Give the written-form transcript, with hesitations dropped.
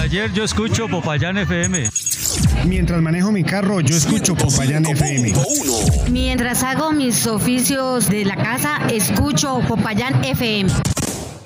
taller yo escucho Popayán FM. Mientras manejo mi carro, yo escucho Popayán FM. Mientras hago mis oficios de la casa, escucho Popayán FM.